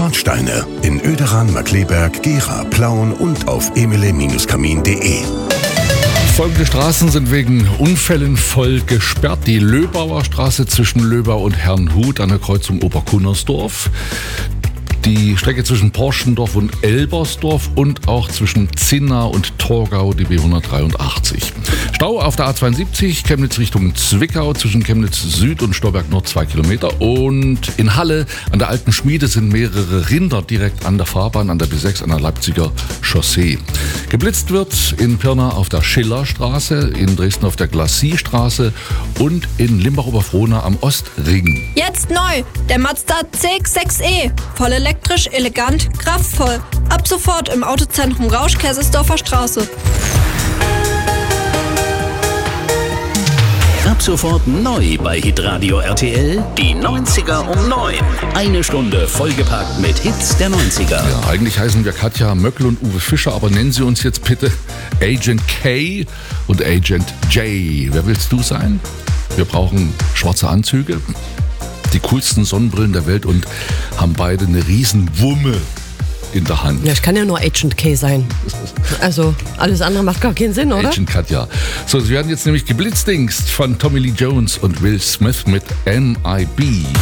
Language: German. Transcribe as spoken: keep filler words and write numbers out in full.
Schornsteine in Oederan, Markkleeberg, Gera, Plauen und auf emile Kamin punkt de. Folgende Straßen sind wegen Unfällen voll gesperrt. Die Löbauer Straße zwischen Löbau und Herrnhut an der Kreuzung Oberkunnersdorf. Die Strecke zwischen Porschendorf und Elbersdorf und auch zwischen Zinna und Torgau, die B hundertdreiundachtzig. Stau auf der A zweiundsiebzig, Chemnitz Richtung Zwickau, zwischen Chemnitz Süd und Storberg Nord zwei Kilometer. Und in Halle an der Alten Schmiede sind mehrere Rinder direkt an der Fahrbahn, an der B sechs, an der Leipziger Chaussee. Geblitzt wird in Pirna auf der Schillerstraße, in Dresden auf der Glacis-Straße und in Limbach-Oberfrohna am Ostring. Jetzt neu, der Mazda C X sechs E. Voll elektrisch, elegant, kraftvoll. Ab sofort im Autozentrum Rausch, Kaisersdorfer Straße. Ab sofort neu bei Hitradio R T L, die neunziger um neun. Eine Stunde vollgepackt mit Hits der neunziger. Ja, eigentlich heißen wir Katja Möckel und Uwe Fischer, aber nennen Sie uns jetzt bitte Agent K und Agent J. Wer willst du sein? Wir brauchen schwarze Anzüge, die coolsten Sonnenbrillen der Welt und haben beide eine riesen Wumme in der Hand. Ja, ich kann ja nur Agent K sein. Also alles andere macht gar keinen Sinn, oder? Agent Katja. So, sie werden jetzt nämlich geblitzdingst von Tommy Lee Jones und Will Smith mit M I B